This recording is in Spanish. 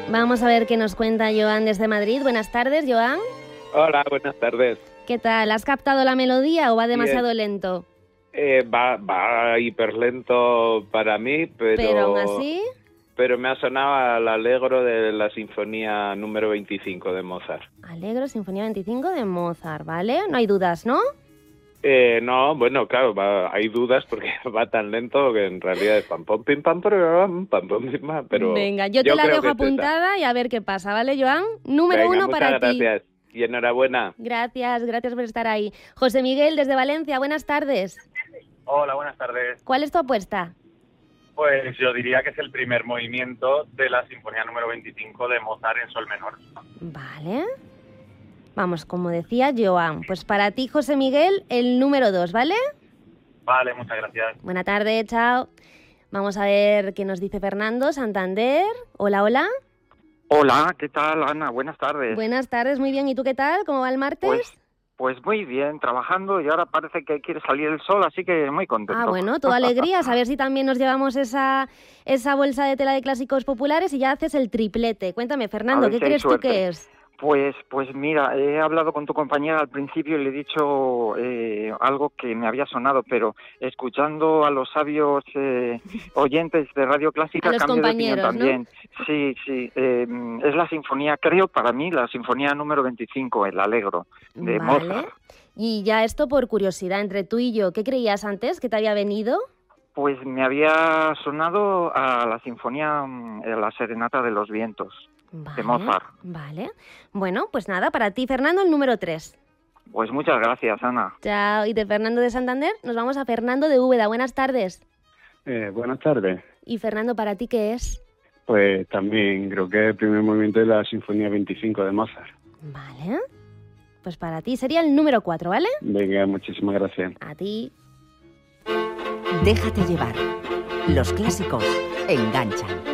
Vamos a ver qué nos cuenta Joan desde Madrid. Buenas tardes, Joan. Hola, buenas tardes. ¿Qué tal? ¿Has captado la melodía o va demasiado lento? Va hiper lento para mí, Pero aún así... Pero me ha sonado al Allegro de la Sinfonía número 25 de Mozart. Allegro, Sinfonía 25 de Mozart, ¿vale? No hay dudas, ¿no? No, bueno, claro, hay dudas porque va tan lento que en realidad es pam, pam, pim, pam, pam, pam, pim, pam, pero... Venga, yo te la dejo apuntada y a ver qué pasa, ¿vale, Joan? Número 1 para ti. Muchas gracias y enhorabuena. Gracias por estar ahí. José Miguel, desde Valencia, buenas tardes. Hola, buenas tardes. ¿Cuál es tu apuesta? Pues yo diría que es el primer movimiento de la Sinfonía número 25 de Mozart en sol menor. Vale. Vamos, como decía Joan, pues para ti, José Miguel, el número 2, ¿vale? Vale, muchas gracias. Buena tarde, chao. Vamos a ver qué nos dice Fernando, Santander. Hola, hola. Hola, ¿qué tal, Ana? Buenas tardes. Buenas tardes, muy bien. ¿Y tú qué tal? ¿Cómo va el martes? Pues muy bien, trabajando y ahora parece que quiere salir el sol, así que muy contento. Ah, bueno, toda alegría. A ver si también nos llevamos esa bolsa de tela de clásicos populares y ya haces el triplete. Cuéntame, Fernando, ¿qué crees tú que es? Pues mira, he hablado con tu compañera al principio y le he dicho algo que me había sonado, pero escuchando a los sabios oyentes de Radio Clásica cambio de opinión también. ¿No? Sí, es la sinfonía, creo para mí, la sinfonía número 25, el Allegro, de Mozart. Y ya esto por curiosidad, entre tú y yo, ¿qué creías antes que te había venido? Pues me había sonado a la sinfonía, la Serenata de los Vientos. De Mozart. Vale. Bueno, pues nada, para ti, Fernando, el número 3. Pues muchas gracias, Ana. Chao. Y de Fernando de Santander nos vamos a Fernando de Úbeda. Buenas tardes. Buenas tardes. ¿Y Fernando, para ti qué es? Pues también creo que es el primer movimiento de la Sinfonía 25 de Mozart. Vale. Pues para ti sería el número 4, ¿vale? Venga, muchísimas gracias. A ti. Déjate llevar. Los clásicos enganchan.